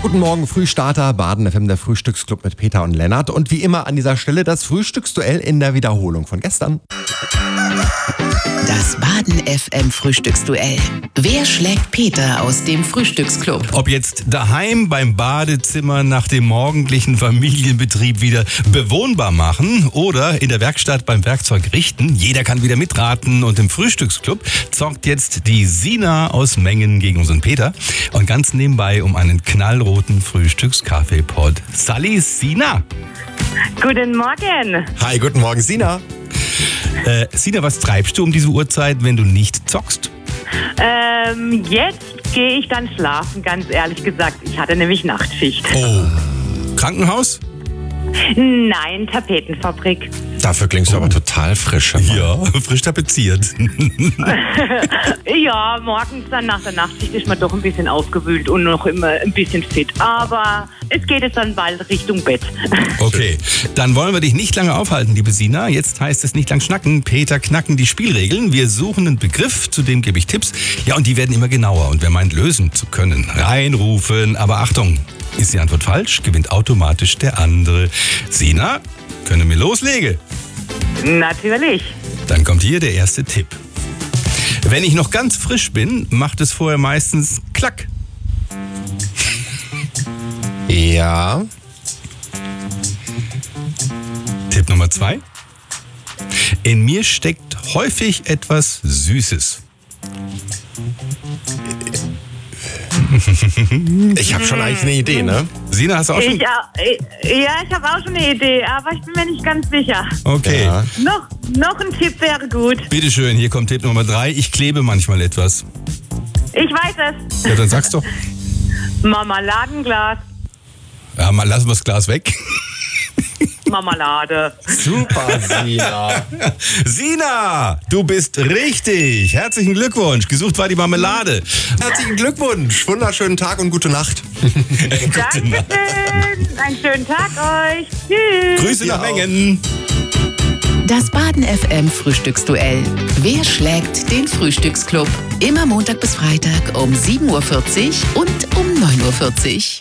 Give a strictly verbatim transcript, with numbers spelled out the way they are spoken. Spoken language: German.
Guten Morgen, Frühstarter, Baden F M, der Frühstücksclub mit Peter und Lennart. Und wie immer an dieser Stelle das Frühstücksduell in der Wiederholung von gestern. Das Baden F M Frühstücksduell. Wer schlägt Peter aus dem Frühstücksclub? Ob jetzt daheim beim Badezimmer nach dem morgendlichen Familienbetrieb wieder bewohnbar machen oder in der Werkstatt beim Werkzeug richten, jeder kann wieder mitraten. Und im Frühstücksclub zockt jetzt die Sina aus Mengen gegen unseren Peter. Und ganz nebenbei um einen knallroten Frühstückskaffeepot. Sally, Sina. Guten Morgen. Hi, guten Morgen, Sina. Äh, Sina, was treibst du um diese Uhrzeit, wenn du nicht zockst? Ähm, jetzt gehe ich dann schlafen, ganz ehrlich gesagt. Ich hatte nämlich Nachtschicht. Oh. Krankenhaus? Nein, Tapetenfabrik. Dafür klingst du aber total frisch. Ja, frisch tapeziert. Ja, morgens dann nach der Nachtschicht ist man doch ein bisschen aufgewühlt und noch immer ein bisschen fit. Aber es geht jetzt dann bald Richtung Bett. Okay, dann wollen wir dich nicht lange aufhalten, liebe Sina. Jetzt heißt es nicht lang schnacken. Peter knacken die Spielregeln. Wir suchen einen Begriff, zu dem gebe ich Tipps. Ja, und die werden immer genauer. Und wer meint, lösen zu können, reinrufen. Aber Achtung, ist die Antwort falsch, gewinnt automatisch der andere. Sina, können wir loslegen? Natürlich. Dann kommt hier der erste Tipp. Wenn ich noch ganz frisch bin, macht es vorher meistens Klack. Ja. Tipp Nummer zwei. In mir steckt häufig etwas Süßes. Ich habe schon eigentlich eine Idee, ne? Sina, hast du auch schon? Ich, äh, ja, ich habe auch schon eine Idee, aber ich bin mir nicht ganz sicher. Okay. Ja. Noch, noch ein Tipp wäre gut. Bitteschön, hier kommt Tipp Nummer drei. Ich klebe manchmal etwas. Ich weiß es. Ja, dann sag's doch. Marmeladenglas. Ja, mal lassen wir das Glas weg. Marmelade. Super, Sina. Sina, du bist richtig. Herzlichen Glückwunsch. Gesucht war die Marmelade. Herzlichen Glückwunsch. Wunderschönen Tag und gute Nacht. Dankeschön. Einen schönen Tag euch. Tschüss. Grüße Dir nach auch. Mengen. Das Baden F M Frühstücksduell. Wer schlägt den Frühstücksclub? Immer Montag bis Freitag um sieben Uhr vierzig und um neun Uhr vierzig.